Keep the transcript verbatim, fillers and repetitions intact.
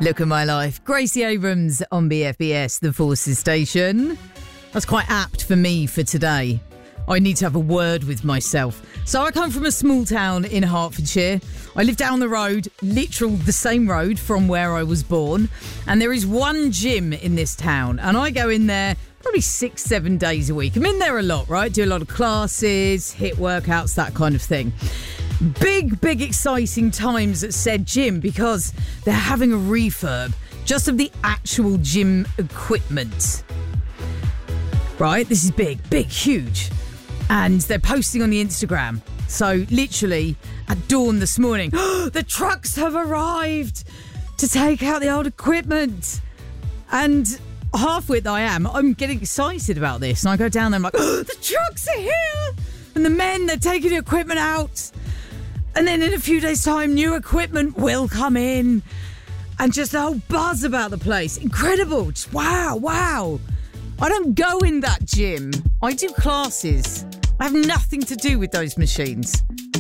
Look at my life. Gracie Abrams on B F B S, the Forces Station. That's quite apt for me for today. I need to have a word with myself. So I come from a small town in Hertfordshire. I live down the road, literal the same road from where I was born. And there is one gym in this town. And I go in there probably six, seven days a week. I'm in there a lot, right? Do a lot of classes, hit workouts, that kind of thing. Big, big exciting times at said gym because they're having a refurb just of the actual gym equipment. Right? This is big, big, huge. And they're posting on the Instagram. So literally at dawn this morning, the trucks have arrived to take out the old equipment. And half-wit I am, I'm getting excited about this. And I go down there, I'm like, oh, the trucks are here. And the men, they're taking the equipment out. And then in a few days' time, new equipment will come in. And just a whole buzz about the place. Incredible. Just wow, wow. I don't go in that gym. I do classes. I have nothing to do with those machines.